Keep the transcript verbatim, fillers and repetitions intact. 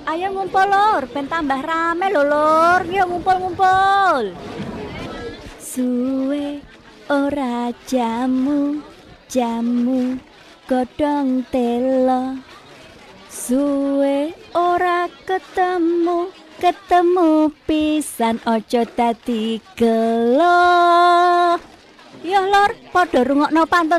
Ayo ngumpul lur, ben tambah rame lho lur. Yuk ngumpul-ngumpul. Suwe ora jamu, jamu godhong telo. Suwe ora ketemu, ketemu pisan ojo dadi gelo. Yo lur, padha rungokno pantun